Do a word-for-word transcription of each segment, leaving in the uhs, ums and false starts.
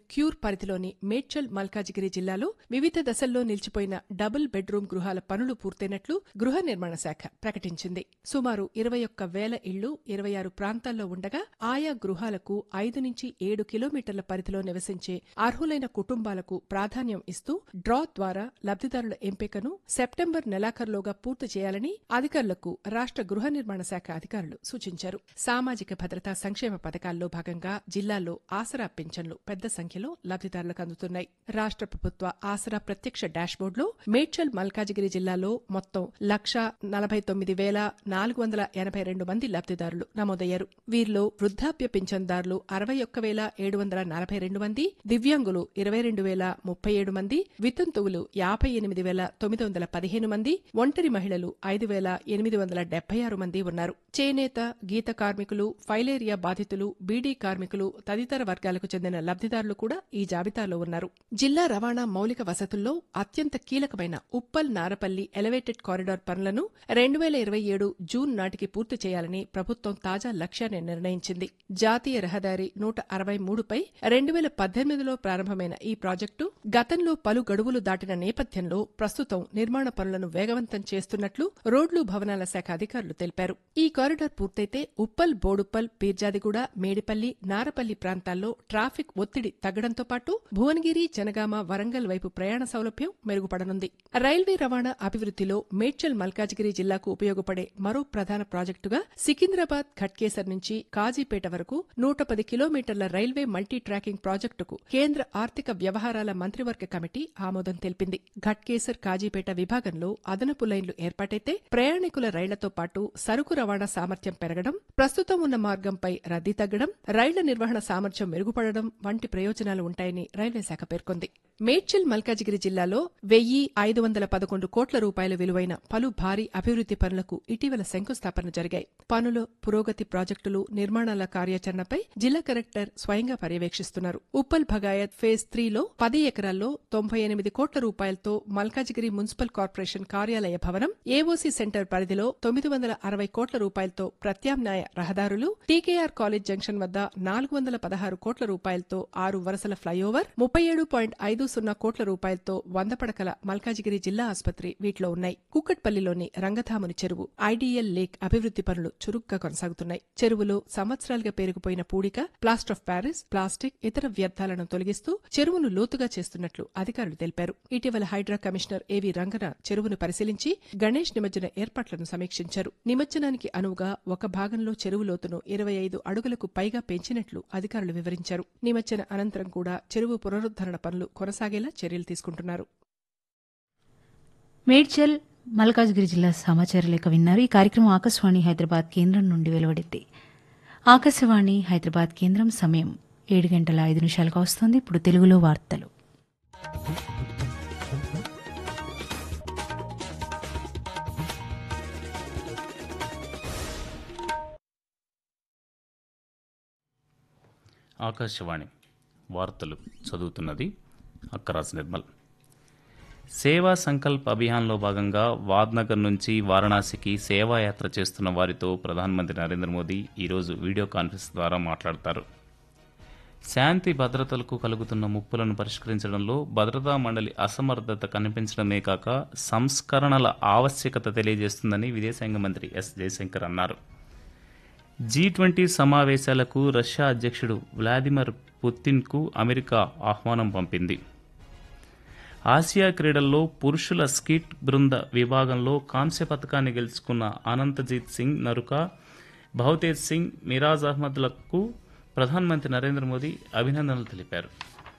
Cure పరిధిలోని మేడ్చల్ మల్కాజిగిరి జిల్లాలో వివిధ దశల్లో నిలిచిపోయిన డబుల్ బెడ్రూం గృహాల పనులు పూర్తయినట్లు గృహ నిర్మాణ శాఖ ప్రకటించింది. సుమారు ఇరవై ఒక్క వేల ఇళ్లు ఇరవై ఆరు ప్రాంతాల్లో ఉండగా ఆయా గృహాలకు ఐదు నుంచి ఏడు కిలోమీటర్ల పరిధిలో నివసించే అర్హులైన కుటుంబాలకు ప్రాధాన్యం ఇస్తూ డ్రా ద్వారా లబ్దిదారుల ఎంపికను సెప్టెంబర్ నెలాఖరులోగా పూర్తి చేయాలని అధికారులకు రాష్ట్ర గృహ నిర్మాణ శాఖ అధికారులు సూచించారు. సామాజిక భద్రతా సంక్షేమ పథకాల్లో భాగంగా జిల్లాలో ఆసరా పింఛన్లు పెద్ద సంఖ్యలో లబ్దిదారులకు అందుతున్నాయి. రాష్ట్ర ప్రభుత్వ ఆసరా ప్రత్యక్ష డాష్బోర్డులో మేడ్చల్ మల్కాజిగిరి జిల్లాలో మొత్తం లక్ష నలభై తొమ్మిది వేల నాలుగు వందల ఎనభై రెండు మంది లబ్దిదారులు నమోదయ్యారు. వీరిలో వృద్ధాప్య పింఛన్దారులు అరవై ఒక్క వేల ఏడు వందల నలభై రెండు మంది, దివ్యాంగులు ఇరవై రెండు వేల ముప్పై ఏడు మంది, వితంతువులు యాభై ఎనిమిది వేల తొమ్మిది వందల పదిహేను మంది, ఒంటరి మహిళలు ఐదు వేల ఎనిమిది వందల డెబ్బై ఆరు మంది ఉన్నారు. చేనేత, గీత కార్మికులు, ఫైలేరియా బాధితులు, బీడీ కార్మికులు తదితర వర్గాలకు చెందిన లబ్దిదారులు కూడా ఈ జాబితాలో ఉన్నారు. జిల్లా రవాణా మౌలిక వసతుల్లో అత్యంత కీలకమైన ఉప్పల్ నారపల్లి ఎలివేటెడ్ కారిడార్ పనులను రెండు వేల ఇరవై ఏడు జూన్ నాటికి పూర్తి చేయాలని ప్రభుత్వం తాజా లక్ష్యాన్ని నిర్ణయించింది. జాతీయ రహదారి నూట అరవై మూడుపై రెండు వేల పద్దెనిమిదిలో ప్రారంభమైన ఈ ప్రాజెక్టు గతంలో పలు గడువులు దాటిన నేపథ్యంలో ప్రస్తుతం నిర్మాణ పనులను వేగవంతం చేస్తున్నట్లు రోడ్లు భవనాల శాఖ అధికారులు తెలిపారు. ఈ కారిడార్ పూర్తయితే ఉప్పల్, బోడుప్పల్, పీర్జాదిగూడ, మేడిపల్లి, నారపల్లి ప్రాంతాల్లో ట్రాఫిక్ ఒత్తిడి తగ్గడంతో పాటు భువనగిరి, జనగామ, వరంగల్ వైపు ప్రయాణ సౌలభ్యం మెరుగుపడనుంది. రైల్వే రవాణా అభివృద్దిలో మేడ్చల్ మల్కాజిగిరి జిల్లాకు ఉపయోగపడే మరో ప్రధాన ప్రాజెక్టుగా సికింద్రాబాద్ ఘట్కేసర్ నుంచి కాజీపేట వరకు నూట పది కిలోమీటర్ల రైల్వే మల్టీ ట్రాకింగ్ ప్రాజెక్టుకు కేంద్ర ఆర్థిక వ్యవహారాల మంత్రివర్గ కమిటీ ఆమోదం తెలిపింది. ఘట్కేసర్, కాజీపేట విభాగంలో అదనపు లైన్లు ఏర్పాటైతే ప్రయాణికుల రైళ్లతో పాటు సరుకు రవాణా సామర్థ్యం పెరగడం, ప్రస్తుతం ఉన్న మార్గంపై రద్దీ తగ్గడం, రైళ్ల నిర్వహణ సామర్థ్యం మెరుగుపడడం వంటి ప్రయోజనాలు ఉంటాయని రైల్వే శాఖ పేర్కొంది. మేడ్చల్ మల్కాజిగిరి జిల్లాలో వెయ్యి ఐదు వందల పదకొండు కోట్ల రూపాయల విలువైన పలు భారీ అభివృద్ది పనులకు ఇటీవల శంకుస్థాపన జరిగాయి. పనుల పురోగతి, ప్రాజెక్టులు, నిర్మాణాల కార్యాచరణపై జిల్లా కలెక్టర్ స్వయంగా పర్యవేక్షిస్తున్నారు. ఉప్పల్ భగాయత్ ఫేజ్ త్రీలో పది ఎకరాల్లో తొంభై ఎనిమిది కోట్ల రూపాయలతో మల్కాజిగిరి మున్సిపల్ కార్పొరేషన్ కార్యాలయ భవనం, ఏఓసీ సెంటర్ పరిధిలో తొమ్మిది వందల అరవై కోట్ల రూపాయలతో ప్రత్యామ్నాయ రహదారులు, టీకేఆర్ కాలేజ్ జంక్షన్ వద్ద నాలుగు వందల పదహారు కోట్ల రూపాయలతో ఆరు వరుసల ఫ్లైఓవర్, ముప్పై ఏడు పాయింట్ ఐదు సున్నా కోట్ల రూపాయలతో వంద పడకల మల్కాజిగిరి జిల్లా ఆసుపత్రి వీటిలో ఉన్నాయి. కుక్కట్పల్లిలోని రంగధాముని చెరువు, ఐడీఎల్ లేక్ అభివృద్ది పనులు చురుగ్గా కొనసాగుతున్నాయి. చెరువులో సంవత్సరాలుగా పేరుకుపోయిన పూడిక, ప్లాస్టర్ ఆఫ్ ప్యారిస్, ప్లాస్టిక్, ఇతర వ్యర్థాలను తొలగిస్తూ చెరువును లోతుగా చేస్తున్నట్లు అధికారులు తెలిపారు. ఇటీవల హైడ్రా కమిషనర్ ఏవీ రంగన చెరువును పరిశీలించి గణేష్ నిమజ్జన ఏర్పాట్లను సమీక్షించారు. నిమజ్జనానికి అనువుగా ఒక భాగంలో చెరువు లోతును ఇరవై ఐదు అడుగులకు పైగా పెంచినట్లు అధికారులు వివరించారు. నిమజ్జన అనంతరం కూడా చెరువు పునరుద్ధరణ పనులు కొనసాగేలా చర్యలు తీసుకుంటున్నారు. మేడ్చల్ మల్కాజ్గిరి జిల్లా సమాచార లేఖ విన్నారు. ఈ కార్యక్రమం ఆకాశవాణి హైదరాబాద్ కేంద్రం నుండి వెలువడింది. ఆకాశవాణి హైదరాబాద్ కేంద్రం సమయం ఏడు గంటల ఐదు నిమిషాలుగా వస్తోంది. ఇప్పుడు తెలుగులో వార్తలు. ఆకాశవాణి వార్తలు చదువుతున్నది అక్కరాజ్ నిర్మల్. సేవా సంకల్ప్ అభియాన్లో భాగంగా వాద్నగర్ నుంచి వారణాసికి సేవాయాత్ర చేస్తున్న వారితో ప్రధానమంత్రి నరేంద్ర మోదీ ఈరోజు వీడియో కాన్ఫరెన్స్ ద్వారా మాట్లాడతారు. శాంతి భద్రతలకు కలుగుతున్న ముప్పులను పరిష్కరించడంలో భద్రతా మండలి అసమర్థత కనిపించడమే కాక సంస్కరణల ఆవశ్యకత తెలియజేస్తుందని విదేశాంగ మంత్రి ఎస్ జయశంకర్ అన్నారు. జీ ట్వంటీ సమావేశాలకు రష్యా అధ్యక్షుడు వ్లాదిమిర్ పుతిన్కు అమెరికా ఆహ్వానం పంపింది. ఆసియా క్రీడల్లో పురుషుల స్కీట్ బృంద విభాగంలో కాంస్య పథకాన్ని గెలుచుకున్న అనంతజీత్ సింగ్ నరుక, భవతేజ్ సింగ్, మిరాజ్ అహ్మద్లకు ప్రధానమంత్రి నరేంద్ర మోదీ అభినందనలు తెలిపారు.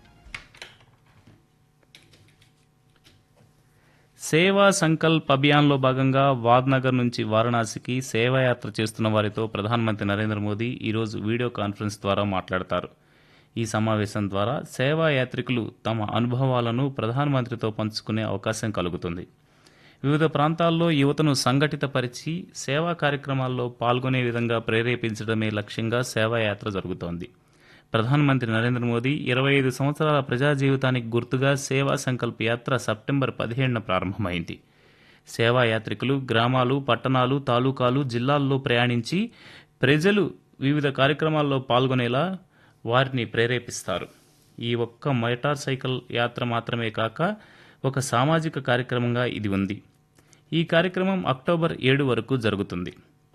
సేవా సంకల్ప్ అభియాన్లో భాగంగా వాద్నగర్ నుంచి వారణాసికి సేవాయాత్ర చేస్తున్న వారితో ప్రధానమంత్రి నరేంద్ర మోదీ ఈరోజు వీడియో కాన్ఫరెన్స్ ద్వారా మాట్లాడతారు. ఈ సమావేశం ద్వారా సేవా యాత్రికులు తమ అనుభవాలను ప్రధానమంత్రితో పంచుకునే అవకాశం కలుగుతుంది. వివిధ ప్రాంతాల్లో యువతను సంఘటితపరిచి సేవా కార్యక్రమాల్లో పాల్గొనే విధంగా ప్రేరేపించడమే లక్ష్యంగా సేవాయాత్ర జరుగుతోంది. ప్రధానమంత్రి నరేంద్ర మోదీ ఇరవై ఐదు సంవత్సరాల ప్రజా జీవితానికి గుర్తుగా సేవా సంకల్ప యాత్ర సెప్టెంబర్ పదిహేడున ప్రారంభమైంది. సేవా యాత్రికులు గ్రామాలు, పట్టణాలు, తాలూకాలు, జిల్లాల్లో ప్రయాణించి ప్రజలు వివిధ కార్యక్రమాల్లో పాల్గొనేలా వారిని ప్రేరేపిస్తారు. ఈ ఒక్క మోటార్ సైకిల్ యాత్ర మాత్రమే కాక ఒక సామాజిక కార్యక్రమంగా ఇది ఉంది. ఈ కార్యక్రమం అక్టోబర్ ఏడు వరకు జరుగుతుంది.